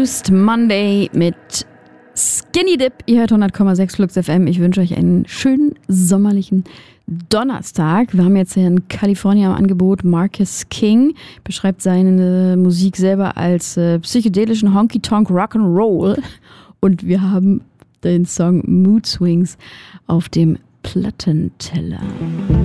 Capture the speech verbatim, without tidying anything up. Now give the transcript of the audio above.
Produced Monday mit Skinny Dip. Ihr hört hundert Komma sechs Flux F M. Ich wünsche euch einen schönen sommerlichen Donnerstag. Wir haben jetzt hier in Kalifornien am Angebot Marcus King. Beschreibt seine Musik selber als äh, psychedelischen Honky-Tonk Rock'n'Roll. Und wir haben den Song Mood Swings auf dem Plattenteller.